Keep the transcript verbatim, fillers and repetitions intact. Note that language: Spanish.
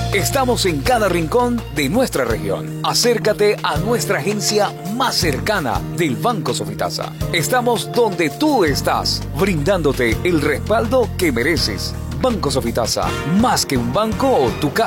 Estamos en cada rincón de nuestra región. Acércate a nuestra agencia más cercana del Banco Sofitasa. Estamos donde tú estás, brindándote el respaldo que mereces. Banco Sofitasa, más que un banco o tu casa.